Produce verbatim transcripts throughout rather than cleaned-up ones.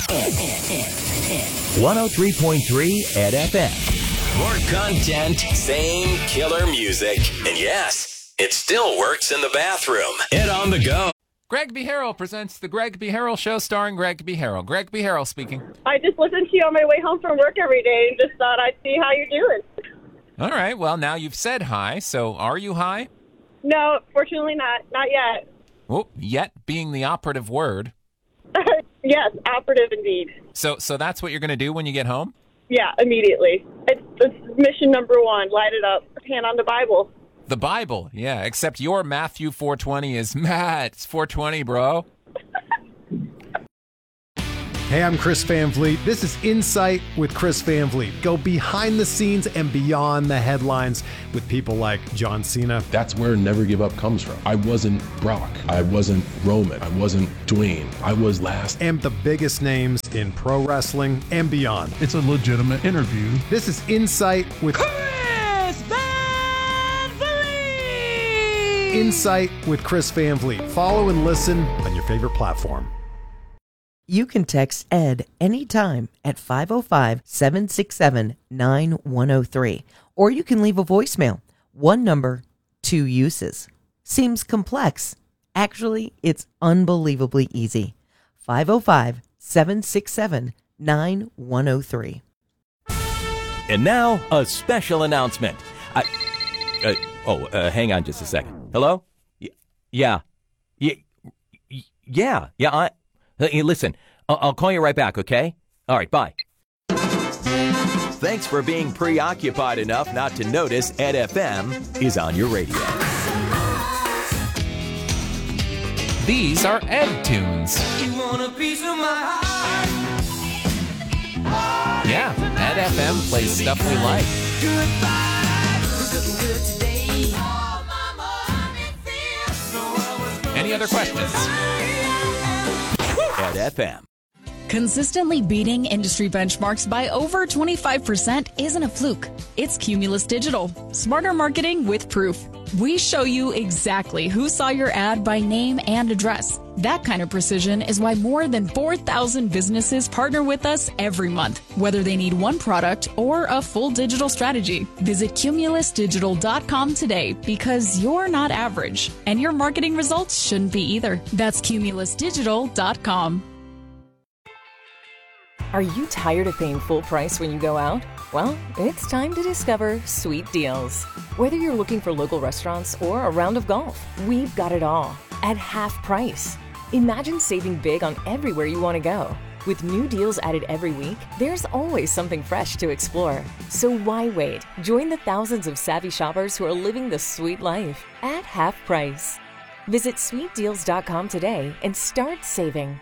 one oh three point three Ed F M. More content, same killer music. And yes, it still works in the bathroom. Ed on the go. Greg B. Harrell presents The Greg B. Harrell Show starring Greg B. Harrell. Greg B. Harrell speaking. I just listen to you on my way home from work every day and just thought I'd see how you're doing. All right, well, now you've said hi, so are you high? No, fortunately not. Not yet. Oh, yet being the operative word. Yes, operative indeed. So so that's what you're going to do when you get home? Yeah, immediately. It's, it's mission number one. Light it up. Hand on the Bible. The Bible, yeah, except your Matthew four twenty is, Matt, it's four twenty, bro. Hey, I'm Chris Van Vliet. This is Insight with Chris Van Vliet. Go behind the scenes and beyond the headlines with people like John Cena. That's where Never Give Up comes from. I wasn't Brock. I wasn't Roman. I wasn't Dwayne. I was last. And the biggest names in pro wrestling and beyond. It's a legitimate interview. This is Insight with Chris Van Vliet. Insight with Chris Van Vliet. Follow and listen on your favorite platform. You can text Ed anytime at five oh five, seven six seven, nine one oh three. Or you can leave a voicemail. One number, two uses. Seems complex. Actually, it's unbelievably easy. five oh five, seven six seven, nine one oh three. And now, a special announcement. I, uh, oh, uh, hang on just a second. Hello? Y- yeah. Y- y- yeah. Yeah, I... Hey, listen, I'll call you right back, okay? All right, bye. Thanks for being preoccupied enough not to notice Ed F M is on your radio. These are Ed tunes. You want a piece of my heart? Yeah, Ed F M plays stuff we like. Any other questions? Ed F M. Consistently beating industry benchmarks by over twenty-five percent isn't a fluke. It's Cumulus Digital. Smarter marketing with proof. We show you exactly who saw your ad by name and address. That kind of precision is why more than four thousand businesses partner with us every month, whether they need one product or a full digital strategy. Visit cumulus digital dot com today because you're not average, and your marketing results shouldn't be either. That's cumulus digital dot com. Are you tired of paying full price when you go out? Well, it's time to discover Sweet Deals. Whether you're looking for local restaurants or a round of golf, we've got it all at half price. Imagine saving big on everywhere you want to go. With new deals added every week, there's always something fresh to explore. So why wait? Join the thousands of savvy shoppers who are living the sweet life at half price. Visit sweet deals dot com today and start saving.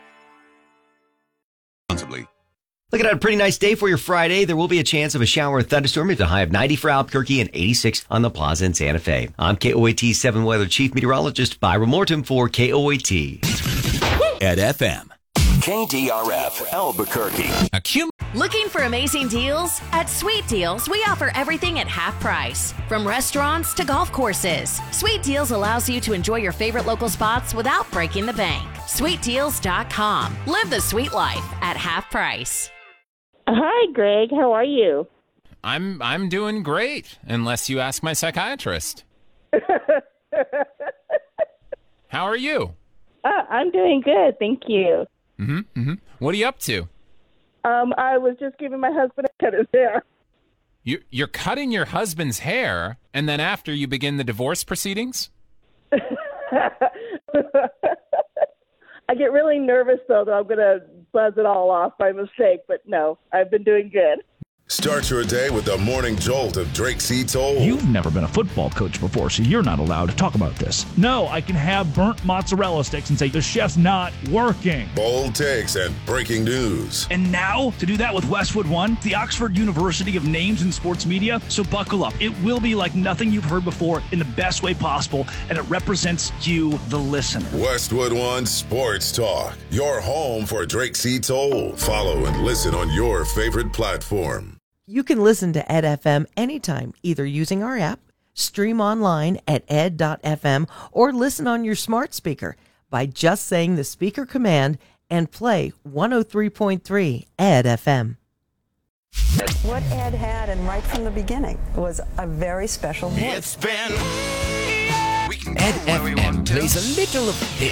Looking at a pretty nice day for your Friday. There will be a chance of a shower or thunderstorm with a high of ninety for Albuquerque and eighty-six on the Plaza in Santa Fe. I'm K O A T seven Weather Chief Meteorologist Byron Morton for K O A T. Ed F M. K D R F Albuquerque. Accum- Looking for amazing deals? At Sweet Deals, we offer everything at half price. From restaurants to golf courses. Sweet Deals allows you to enjoy your favorite local spots without breaking the bank. sweet deals dot com. Live the sweet life at half price. Hi, Greg. How are you? I'm I'm doing great, unless you ask my psychiatrist. How are you? Uh, I'm doing good, thank you. Mm-hmm, mm-hmm. What are you up to? Um, I was just giving my husband a cut his hair. You, you're cutting your husband's hair, and then after you begin the divorce proceedings? I get really nervous, though, that I'm going to buzz it all off by mistake. But no, I've been doing good. Start your day with the morning jolt of Drake C. Toll. You've never been a football coach before, so you're not allowed to talk about this. No, I can have burnt mozzarella sticks and say the chef's not working. Bold takes and breaking news. And now, to do that with Westwood One, the Oxford University of Names in Sports Media. So buckle up. It will be like nothing you've heard before in the best way possible, and it represents you, the listener. Westwood One Sports Talk. Your home for Drake C. Toll. Follow and listen on your favorite platform. You can listen to Ed F M anytime, either using our app, stream online at ed dot f m, or listen on your smart speaker by just saying the speaker command, and play one oh three point three Ed F M. What Ed had, and right from the beginning, was a very special voice. It's been Ed F M plays a little of this.